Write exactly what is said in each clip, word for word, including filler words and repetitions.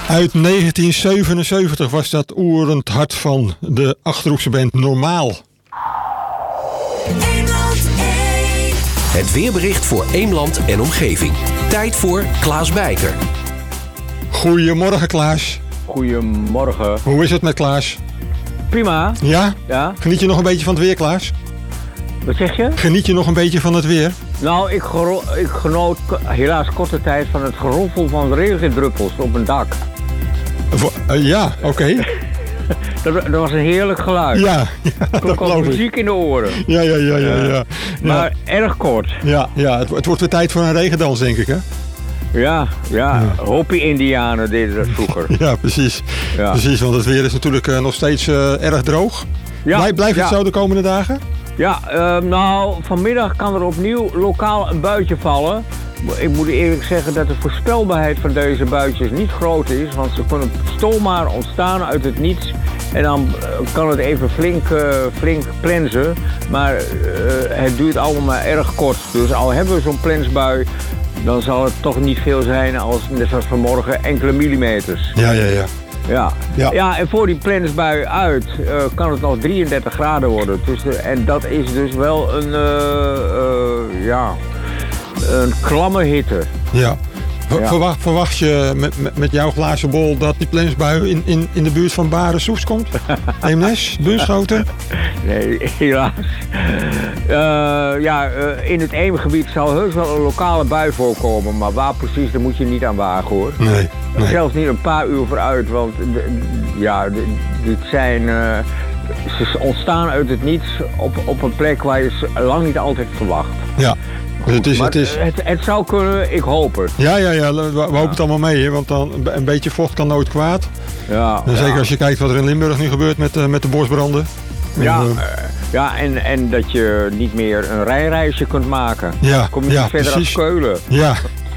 Uit negentien zevenenzeventig was dat oerend hart van de Achterhoekse band Normaal. Het weerbericht voor Eemland en omgeving. Tijd voor Klaas Bijker. Goedemorgen Klaas. Goedemorgen. Hoe is het met Klaas? Prima. Ja? Ja. Geniet je nog een beetje van het weer, Klaas? Wat zeg je? Geniet je nog een beetje van het weer? Nou, ik, gero- ik genoot k- helaas korte tijd van het geroffel van regendruppels op een dak. Vo- uh, ja, oké. Okay. dat, dat was een heerlijk geluid. Ja, ja dat Klonk als geloof ik. muziek in de oren. Ja, ja, ja, ja. ja. ja. Maar erg kort. Ja, ja het, het wordt weer tijd voor een regendans, denk ik, hè? Ja, ja. ja. Hopi-Indianen deden dat vroeger. Ja, precies. Ja. Precies, want het weer is natuurlijk uh, nog steeds uh, erg droog. Ja, Blijf, blijft het ja. zo de komende dagen? Ja, uh, nou, vanmiddag kan er opnieuw lokaal een buitje vallen. Ik moet eerlijk zeggen dat de voorspelbaarheid van deze buitjes niet groot is, want ze kunnen zomaar ontstaan uit het niets. En dan uh, kan het even flink, uh, flink plensen, maar uh, het duurt allemaal maar erg kort. Dus al hebben we zo'n plensbui, dan zal het toch niet veel zijn als, net zoals vanmorgen, enkele millimeters. Ja, ja, ja. Ja. Ja. ja, en voor die plensbui uit uh, kan het nog drieëndertig graden worden. Dus de, en dat is dus wel een, uh, uh, ja, een klamme hitte. Ja. Ver, ja. Verwacht, verwacht je met, met, met jouw glazen bol dat die plensbui in, in, in de buurt van Baren-Soest komt? Eemnes, Buurschoten? Nee, helaas. Uh, ja, uh, in het Eemgebied zal heus wel een lokale bui voorkomen, maar waar precies, daar moet je niet aan wagen hoor. Nee. nee. Zelfs niet een paar uur vooruit, want de, ja, de, dit zijn, uh, ze ontstaan uit het niets op, op een plek waar je ze lang niet altijd verwacht. Ja. Dus het, is, maar het, is... Het, het zou kunnen, ik hoop het. Ja, ja, ja, we, we hopen ja. het allemaal mee, hè, want dan, een beetje vocht kan nooit kwaad. Ja, en zeker ja. als je kijkt wat er in Limburg nu gebeurt met, uh, met de bosbranden. Ja, en, uh, ja en, en dat je niet meer een rijreisje kunt maken. Ja, kom je ja, niet verder precies. als Keulen. Ja.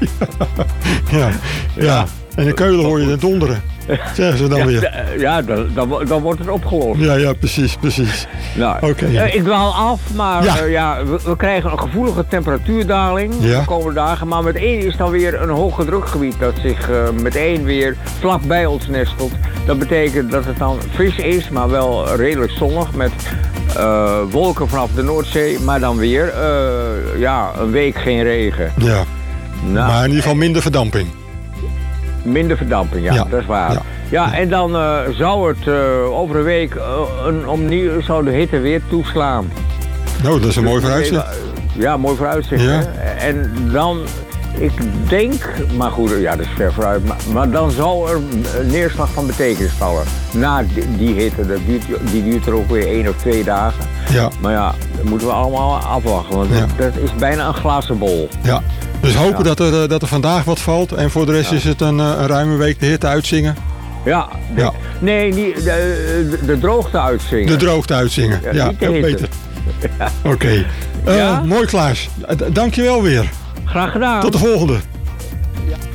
ja. ja, ja. En in Keulen hoor je het donderen. Zeggen ze dan ja, weer. Ja, dan, dan, dan wordt het opgelost. Ja, ja, precies, precies. Nou, Oké. Okay. Uh, ik dwaal af, maar ja. Uh, ja, we, we krijgen een gevoelige temperatuurdaling ja. de komende dagen. Maar meteen is dan weer een hoge drukgebied dat zich uh, meteen weer vlak bij ons nestelt. Dat betekent dat het dan fris is, maar wel redelijk zonnig met uh, wolken vanaf de Noordzee. Maar dan weer uh, ja, een week geen regen. Ja, nou, maar in ieder geval minder verdamping. Minder verdamping, ja, ja, dat is waar. Ja, ja en dan uh, zou het uh, over een week uh, een, opnieuw zou de hitte weer toeslaan. Nou, dat is een dus mooi vooruitzicht. Ja, mooi vooruitzicht. Ja. Hè? En dan, ik denk, maar goed, ja, dat is ver vooruit, maar, maar dan zal er een neerslag van betekenis vallen. Na die, die hitte, dat duurt, die duurt er ook weer één of twee dagen. Ja. Maar ja, dat moeten we allemaal afwachten, want ja. dat is bijna een glazen bol. Ja. Dus hopen ja. dat, er, dat er vandaag wat valt en voor de rest ja. is het een, een ruime week de hitte uitzingen. Ja, de, ja. nee, niet, de, de, de droogte uitzingen. De droogte uitzingen, ja, ja heel beter. Ja. Oké, okay. uh, ja? Mooi Klaas, D- dankjewel weer. Graag gedaan. Tot de volgende.